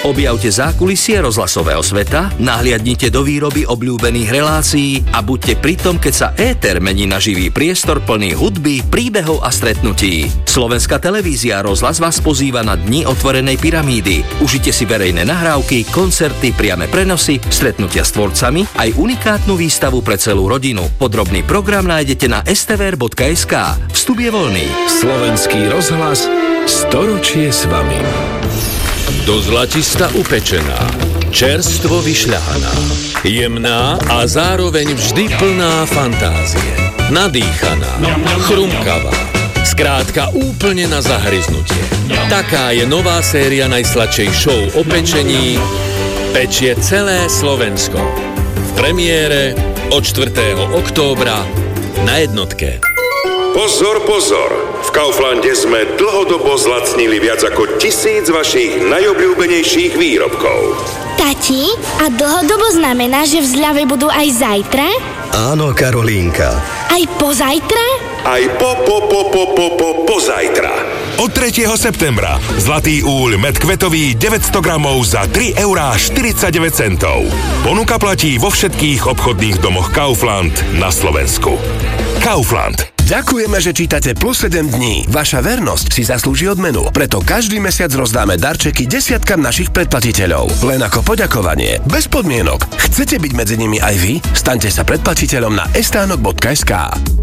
Objavte zákulisie rozhlasového sveta, nahliadnite do výroby obľúbených relácií a buďte pritom, keď sa éter mení na živý priestor plný hudby, príbehov a stretnutí. Slovenská televízia Rozhlas vás pozýva na Dni otvorenej pyramídy. Užite si verejné nahrávky, koncerty, priame prenosy, stretnutia s tvorcami, aj unikátnu výstavu pre celú rodinu. Podrobný program nájdete na stvr.sk. Vstup je voľný. Slovenský rozhlas, storočie s vami. Do zlatista upečená, čerstvo vyšľahaná, jemná a zároveň vždy plná fantázie. Nadýchaná, chrumkavá, skrátka úplne na zahryznutie. Taká je nová séria najsladšej show o pečení Pečie celé Slovensko. V premiére od 4. októbra na Jednotke. Pozor, pozor! V Kauflande sme dlhodobo zlacnili viac ako 1000 vašich najobľúbenejších výrobkov. Tati, a dlhodobo znamená, že v zľave budú aj zajtra? Áno, Karolínka. Aj pozajtra? Aj pozajtra. Od 3. septembra Zlatý úľ medkvetový 900 gramov za 3,49 €. Ponuka platí vo všetkých obchodných domoch Kaufland na Slovensku. Kaufland. Ďakujeme, že čítate Plus 7 dní. Vaša vernosť si zaslúži odmenu. Preto každý mesiac rozdáme darčeky desiatkam našich predplatiteľov. Len ako poďakovanie. Bez podmienok. Chcete byť medzi nimi aj vy? Staňte sa predplatiteľom na estánok.sk.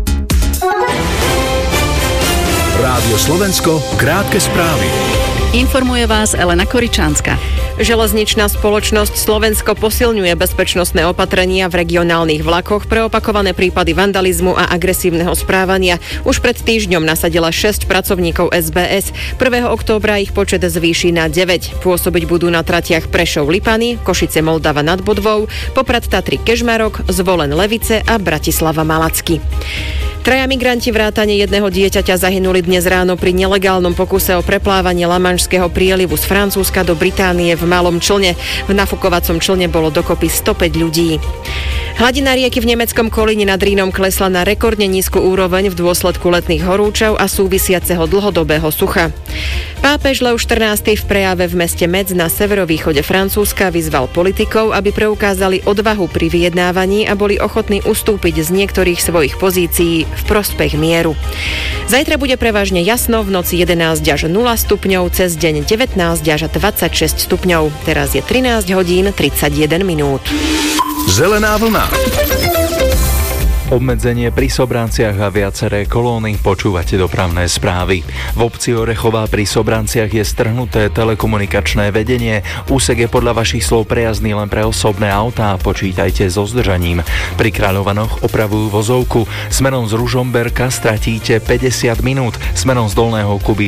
Rádio Slovensko, krátke správy. Informuje vás Elena Koričánska. Železničná spoločnosť Slovensko posilňuje bezpečnostné opatrenia v regionálnych vlakoch pre opakované prípady vandalizmu a agresívneho správania. Už pred týždňom nasadila 6 pracovníkov SBS. 1. októbra ich počet zvýši na 9. Pôsobiť budú na tratiach Prešov-Lipany, Košice-Moldava nad Bodvou, Poprad-Tatry-Kežmarok, Zvolen-Levice a Bratislava-Malacky. 3 migranti vrátane jedného dieťaťa zahynuli dnes ráno pri nelegálnom pokuse o preplávanie Lamanšského prielivu z Francúzska do Británie v malom člne. V nafukovacom člne bolo dokopy 105 ľudí. Hladina rieky v nemeckom Kolíne nad Rínom klesla na rekordne nízku úroveň v dôsledku letných horúčav a súvisiaceho dlhodobého sucha. Pápež Lev XIV v prejave v meste Metz na severovýchode Francúzska vyzval politikov, aby preukázali odvahu pri vyjednávaní a boli ochotní ustúpiť z niektorých svojich pozícií v prospech mieru. Zajtra bude prevažne jasno, v noci 11 až 0 stupňov, cez deň 19 až 26 stupňov. Teraz je 13 hodín 31 minút. Zelená vlna. Obmedzenie pri Sobranciach a viaceré kolóny. Počúvate dopravné správy. V obci Orechová pri Sobranciach je strhnuté telekomunikačné vedenie. Úsek je podľa vašich slov prejazdný len pre osobné autá. Počítajte so zdržaním. Pri Kráľovanoch opravujú vozovku. Smerom z Ružomberka stratíte 50 minút. Smerom z Dolného Kuby